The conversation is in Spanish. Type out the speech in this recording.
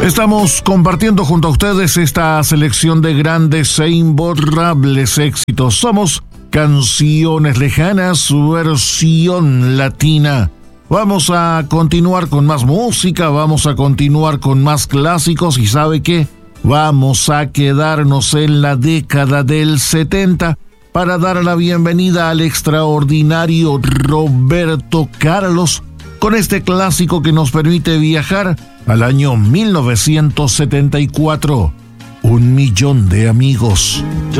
Estamos compartiendo junto a ustedes esta selección de grandes e imborrables éxitos. Somos Canciones Lejanas, su versión latina. Vamos a continuar con más música, vamos a continuar con más clásicos y ¿sabe qué? Vamos a quedarnos en la década del 70 para dar la bienvenida al extraordinario Roberto Carlos con este clásico que nos permite viajar al año 1974. 1 millón de amigos.